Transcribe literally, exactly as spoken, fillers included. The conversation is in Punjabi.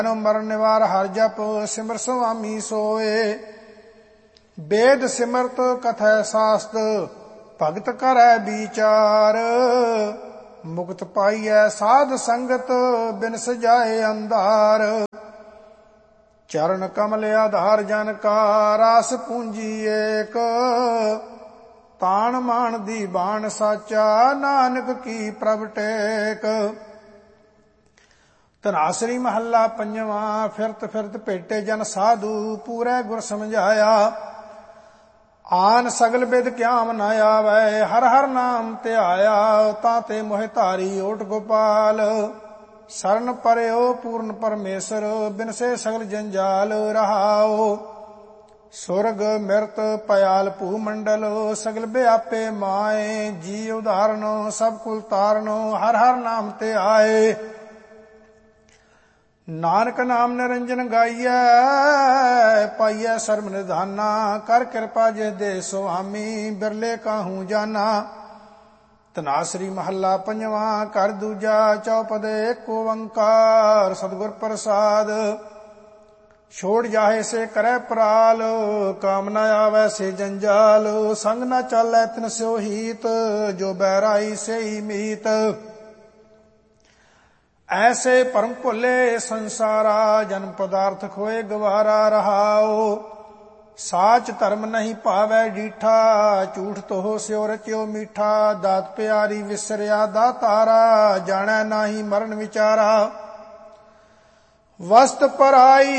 ਮਰਨ ਨਿਵਾਰ ਹਰ ਜਪ ਸਿਮਰ ਸੁਆਮੀ ਸੋਏ। ਵੇਦ ਸਿਮਰਤ ਕਥੈ ਸਾਸਤ ਭਗਤ ਕਰੈ ਵਿਚਾਰ। ਮੁਕਤ ਪਾਈਐ ਸਾਧ ਸੰਗਤ ਬਿਨ ਸਜਾਏ ਅੰਧਾਰ। ਚਰਨ ਕਮਲ ਆਧਾਰ ਜਨ ਕਾ ਰਾਸ ਪੂੰਜੀ ਏਕ। ਤਾਣ ਮਾਣ ਦੀ ਬਾਣ ਸਾਚਾ ਨਾਨਕ ਕੀ ਪ੍ਰਭ ਟੇਕ। ਧਨਾਸਰੀ ਮਹੱਲਾ ਪੰਜਵਾਂ। ਫਿਰਤ ਫਿਰਤ ਭੇਟੇ ਜਨ ਸਾਧੂ ਪੂਰੇ ਗੁਰ ਸਮਝਾਇਆ। ਆਨ ਸਗਲ ਬਿਦ ਕਿਆਮ ਨ ਆਵੈ ਹਰ ਹਰ ਨਾਮ ਧਿਆਇਆ। ਤਾਂ ਤੇ ਮੋਹਿ ਧਾਰੀ ਓਟ ਗੋਪਾਲ ਸਰਨ ਪਰਿਓ ਪੂਰਨ ਪਰਮੇਸ਼ਰ ਬਿਨਸੇ ਸਗਲ ਜੰਜਾਲ ਰਹਾਓ। ਸੁਰਗ ਮਿਰਤ ਪਇਆਲ ਭੂ ਮੰਡਲ ਸਗਲ ਵਿਆਪੇ ਮਾਏ। ਜੀ ਉਦਾਹਰਨ ਸਭ ਕੁਲ ਤਾਰਨ ਹਰ ਹਰ ਨਾਮ ਤੇ ਆਏ। ਨਾਨਕ ਨਾਮ ਨਿਰੰਜਨ ਗਾਈਐ ਪਾਈਐ ਸਰਬ ਨਿਧਾਨਾ। ਕਰ ਕਿਰਪਾ ਜਿਸ ਦੇ ਸੁਆਮੀ ਬਿਰਲੇ ਕਾਹੂ ਜਾਨਾ। ਧਨਾਸਰੀ ਮਹੱਲਾ ਪੰਜਵਾਂ। ਘਰ ਦੂਜਾ ਚੌਪਦ ਏਕ ਓੰਕਾਰ ਸਤਿਗੁਰ ਪ੍ਰਸਾਦ। ਛੋੜ ਜਾਹੇ ਸੇ ਕਰੈ ਪ੍ਰਾਲ ਕਾਮ ਨ ਆਵੈ ਸੇ ਜੰਜਾਲ। ਸੰਗ ਨ ਚਾਲੈ ਤਿਨ ਸਿਓ ਹੀਤ ਜੋ ਬਹਿਰਾਈ ਸੇਈ ਮੀਤ। ਐਸੇ ਭਰਮ ਭੁੱਲੇ ਸੰਸਾਰਾ ਜਨਮ ਪਦਾਰਥ ਖੋਏ ਗਵਾਰਾ ਰਹਾਓ। ਸਾਚ ਧਰਮ ਨਹੀਂ ਭਾਵੈ ਡੀਠਾ ਝੂਠ ਤੋਹ ਸਿਓ ਰਚਿਓ ਮੀਠਾ। ਦਾਤ ਪਿਆਰੀ ਵਿਸਰਿਆ ਦਾਤਾਰਾ ਜਾਣੈ ਨਾਹੀ ਮਰਨ ਵਿਚਾਰਾ। ਵਸਤ ਪਰਾਈ